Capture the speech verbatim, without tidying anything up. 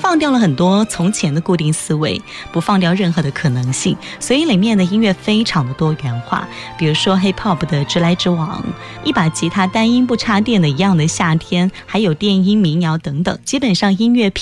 放掉了很多从前的固定思维，不放掉任何的可能性，所以里面的音乐非常的多元化。比如说 hip hop 的直来直往，一把吉他单音不插电的一样的夏天，还有电音民谣等等，基本上音乐